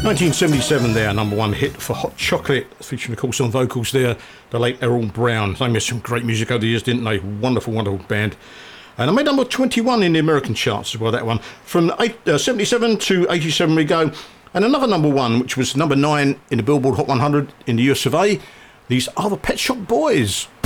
1977 there, number one hit for Hot Chocolate, featuring of course on vocals there, the late Errol Brown. They made some great music over the years, didn't they? Wonderful, wonderful band. And I made number 21 in the American charts as well, that one. From 77 to 87 we go. And another number one, which was number 9 in the Billboard Hot 100 in the US of A. These are the Pet Shop Boys.